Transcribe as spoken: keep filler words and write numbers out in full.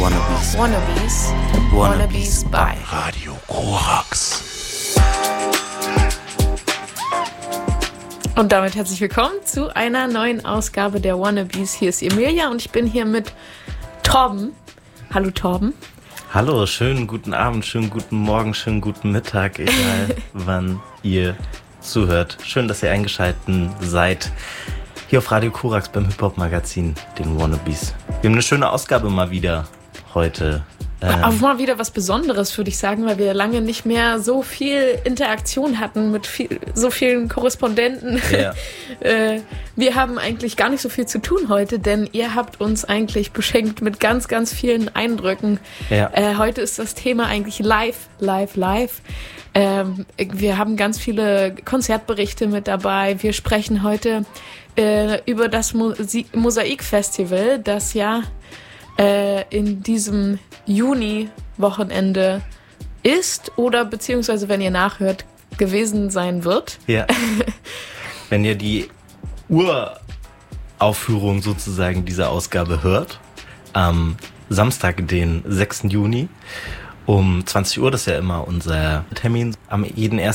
Wannabes. Wannabes. Wannabes bei Radio Korax. Und damit herzlich willkommen zu einer neuen Ausgabe der Wannabes. Hier ist Emilia und ich bin hier mit Torben. Hallo Torben. Hallo, schönen guten Abend, schönen guten Morgen, schönen guten Mittag, egal wann ihr zuhört. Schön, dass ihr eingeschaltet seid hier auf Radio Korax beim Hip-Hop-Magazin, den Wannabes. Wir haben eine schöne Ausgabe mal wieder heute. Ähm, Auch mal wieder was Besonderes, würde ich sagen, weil wir lange nicht mehr so viel Interaktion hatten mit viel, so vielen Korrespondenten. Ja. äh, wir haben eigentlich gar nicht so viel zu tun heute, denn ihr habt uns eigentlich beschenkt mit ganz, ganz vielen Eindrücken. Ja. Äh, heute ist das Thema eigentlich live, live, live. Ähm, wir haben ganz viele Konzertberichte mit dabei. Wir sprechen heute äh, über das Musi- Mosaik-Festival, das ja äh, in diesem Juni-Wochenende ist oder beziehungsweise, wenn ihr nachhört, gewesen sein wird. Ja. Wenn ihr die Uraufführung sozusagen dieser Ausgabe hört, am Samstag, den sechsten Juni, um zwanzig Uhr, das ist ja immer unser Termin, am jeden ersten